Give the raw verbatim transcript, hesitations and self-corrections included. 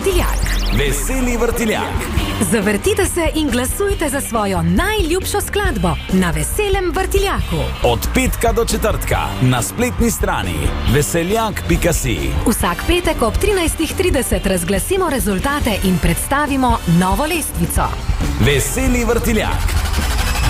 Vrtiljak. Veseli vrtiljak. Zavrtite se in glasujte za svojo najljubšo skladbo na Veselem vrtiljaku. Od petka do četrtka na spletni strani veseljak pika si. Vsak petek ob trinajstih trideset razglasimo rezultate in predstavimo novo lestvico. Veseli vrtiljak.